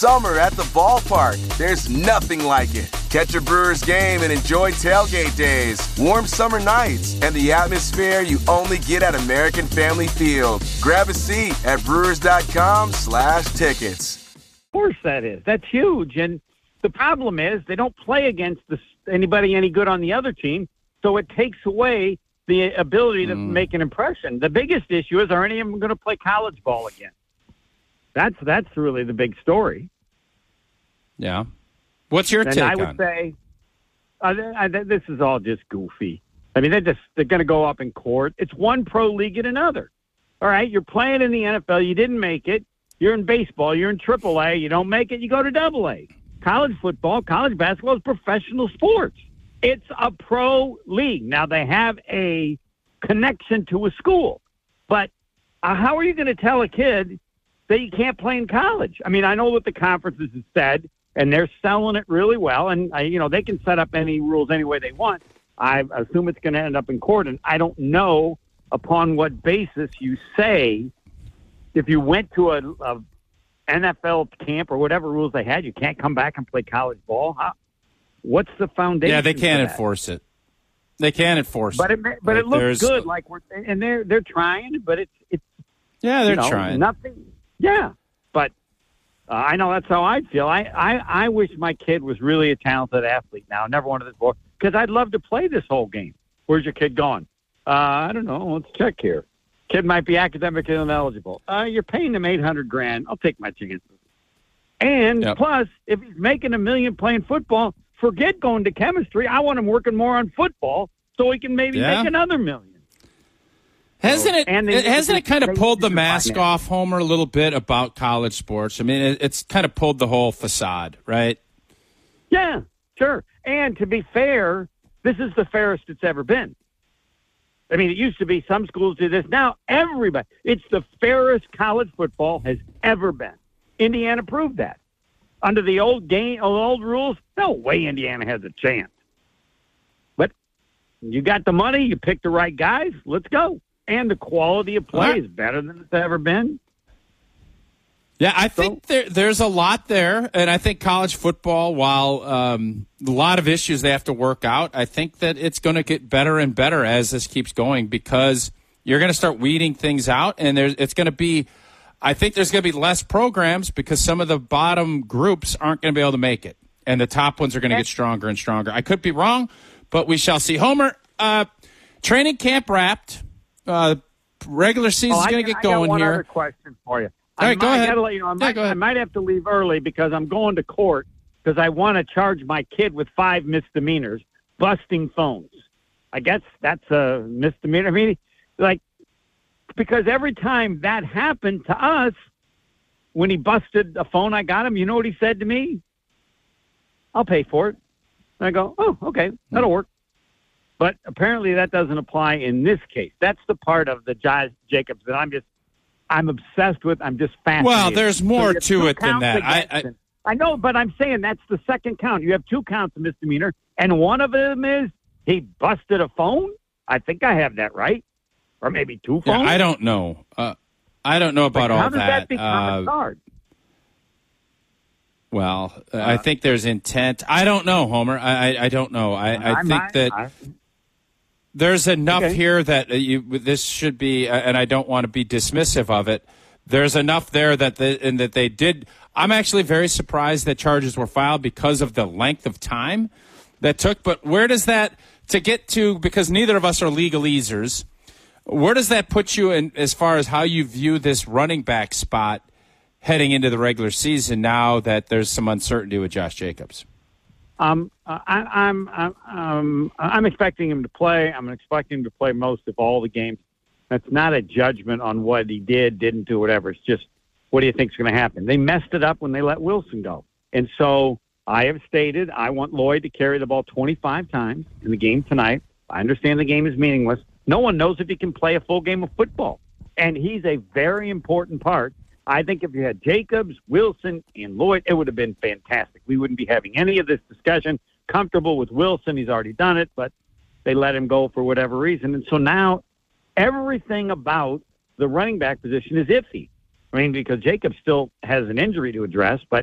summer at the ballpark. There's nothing like it. Catch a Brewers game and enjoy tailgate days, warm summer nights, and the atmosphere you only get at American Family Field. Grab a seat at brewers.com/tickets. Of course that is. That's huge. And the problem is they don't play against anybody any good on the other team, so it takes away the ability to make an impression. The biggest issue is, are any of them going to play college ball again? That's really the big story. Yeah. What's your take on it? I would say this is all just goofy. I mean, they're going to go up in court. It's one pro league and another. All right, you're playing in the NFL. You didn't make it. You're in baseball. You're in AAA. You don't make it. You go to AA. College football, college basketball is professional sports. It's a pro league. Now, they have a connection to a school. But how are you going to tell a kid that you can't play in college? I mean, I know what the conferences have said, and they're selling it really well. And, they can set up any rules any way they want. I assume it's going to end up in court. And I don't know upon what basis you say if you went to a NFL camp or whatever rules they had, you can't come back and play college ball. What's the foundation? Yeah, they can't enforce it. They can't enforce it. But it looks good. And they're trying, but it's they're trying. Nothing. Yeah, but I know that's how I'd feel. I wish my kid was really a talented athlete. Now, I never wanted this before because I'd love to play this whole game. Where's your kid going? I don't know. Let's check here. Kid might be academically ineligible. You're paying him $800,000. I'll take my chances. And plus, if he's making $1 million playing football, forget going to chemistry. I want him working more on football so he can maybe make another $1 million. Hasn't it kind of pulled the mask off, Homer, a little bit about college sports? I mean, it's kind of pulled the whole facade, right? Yeah, sure. And to be fair, this is the fairest it's ever been. I mean, it used to be some schools do this. Now everybody, it's the fairest college football has ever been. Indiana proved that. Under the old rules, no way Indiana has a chance. But you got the money, you pick the right guys, let's go. And the quality of play is better than it's ever been. Yeah, I think there's a lot there, and I think college football, while a lot of issues they have to work out, I think that it's going to get better and better as this keeps going because you're going to start weeding things out, and I think there's going to be less programs because some of the bottom groups aren't going to be able to make it, and the top ones are going to get stronger and stronger. I could be wrong, but we shall see. Homer, training camp wrapped. Regular season's going to get going here. I got one other question for you. All right, go ahead. I gotta let you know, I might have to leave early because I'm going to court because I want to charge my kid with 5 misdemeanors, busting phones. I guess that's a misdemeanor. I mean, because every time that happened to us, when he busted a phone I got him, you know what he said to me? I'll pay for it. And I go, oh, okay, that'll work. But apparently that doesn't apply in this case. That's the part of the Josh Jacobs that I'm obsessed with. I'm just fascinated. Well, there's more to it than that. I know, but I'm saying that's the second count. You have 2 counts of misdemeanor, and one of them is he busted a phone? I think I have that right. Or maybe 2 phones? Yeah, I don't know. I don't know about all that. How does that become a charge? Well, I think there's intent. I don't know, Homer. I don't know. I think that there's enough here that this should be, and I don't want to be dismissive of it. There's enough there that they did. I'm actually very surprised that charges were filed because of the length of time that took. But where does that to get to? Because neither of us are legalesers. Where does that put you in as far as how you view this running back spot heading into the regular season? Now that there's some uncertainty with Josh Jacobs. I'm expecting him to play. I'm expecting him to play most of all the games. That's not a judgment on what he didn't do, whatever. It's just, what do you think is going to happen? They messed it up when they let Wilson go. And so I have stated I want Lloyd to carry the ball 25 times in the game tonight. I understand the game is meaningless. No one knows if he can play a full game of football. And he's a very important part. I think if you had Jacobs, Wilson, and Lloyd, it would have been fantastic. We wouldn't be having any of this discussion. Comfortable with Wilson. He's already done it, but they let him go for whatever reason. And so now everything about the running back position is iffy. I mean, because Jacobs still has an injury to address, but